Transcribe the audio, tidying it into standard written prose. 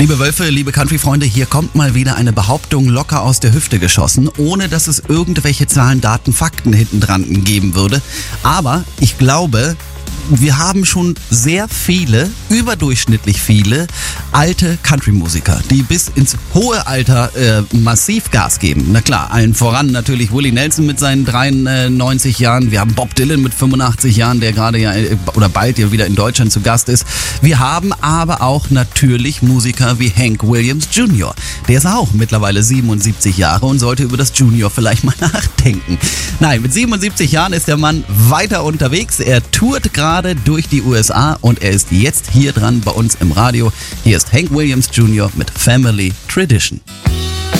Liebe Wölfe, liebe Country-Freunde, hier kommt mal wieder eine Behauptung locker aus der Hüfte geschossen, ohne dass es irgendwelche Zahlen, Daten, Fakten hinten dran geben würde. Aber ich glaube, wir haben schon sehr viele, überdurchschnittlich viele alte Country-Musiker, die bis ins hohe Alter massiv Gas geben. Na klar, allen voran natürlich Willie Nelson mit seinen 93 Jahren. Wir haben Bob Dylan mit 85 Jahren, der gerade ja oder bald ja wieder in Deutschland zu Gast ist. Wir haben aber auch natürlich Musiker wie Hank Williams Jr. Der ist auch mittlerweile 77 Jahre und sollte über das Junior vielleicht mal nachdenken. Nein, mit 77 Jahren ist der Mann weiter unterwegs. Er tourt gerade durch die USA und er ist jetzt hier dran bei uns im Radio. Hier ist Hank Williams Jr. mit Family Tradition.